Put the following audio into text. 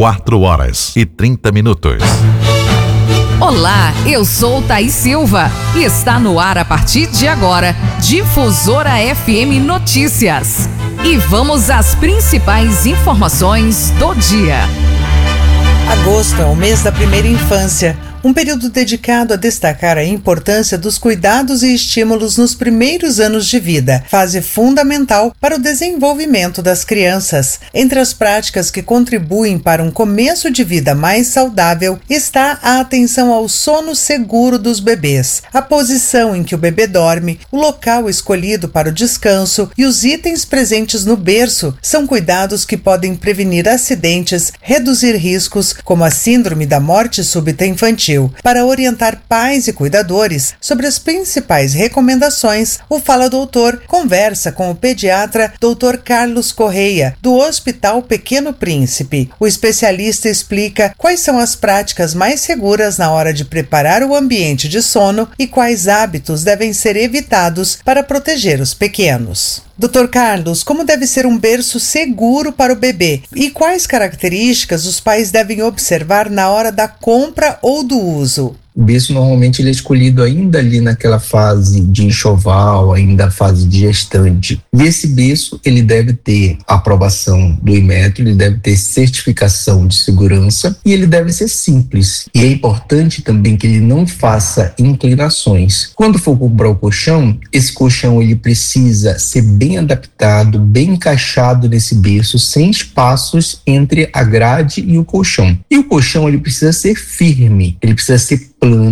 4h30. Olá, eu sou Thaís Silva e está no ar a partir de agora, Difusora FM Notícias. E vamos às principais informações do dia. Agosto é o mês da primeira infância, um período dedicado a destacar a importância dos cuidados e estímulos nos primeiros anos de vida, fase fundamental para o desenvolvimento das crianças. Entre as práticas que contribuem para um começo de vida mais saudável está a atenção ao sono seguro dos bebês, a posição em que o bebê dorme, o local escolhido para o descanso e os itens presentes no berço são cuidados que podem prevenir acidentes, reduzir riscos, como a síndrome da morte súbita infantil. Para orientar pais e cuidadores sobre as principais recomendações, o Fala Doutor conversa com o pediatra Dr. Carlos Correia, do Hospital Pequeno Príncipe. O especialista explica quais são as práticas mais seguras na hora de preparar o ambiente de sono e quais hábitos devem ser evitados para proteger os pequenos. Dr. Carlos, como deve ser um berço seguro para o bebê e quais características os pais devem observar na hora da compra ou do uso? O berço normalmente ele é escolhido ainda ali naquela fase de enxoval, ainda a fase de gestante. E esse berço ele deve ter aprovação do Inmetro, ele deve ter certificação de segurança e ele deve ser simples. E é importante também que ele não faça inclinações. Quando for comprar o colchão, esse colchão ele precisa ser bem adaptado, bem encaixado nesse berço, sem espaços entre a grade e o colchão. E o colchão ele precisa ser firme, ele precisa ser plano.